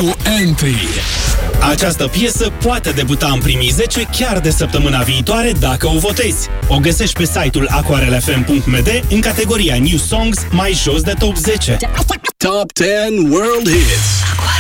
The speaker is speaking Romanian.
No Entry. Această piesă poate debuta în primii 10 chiar de săptămâna viitoare dacă o votezi. O găsești pe site-ul aquarelfm.md în categoria New Songs mai jos de Top 10. Top 10 World Hits.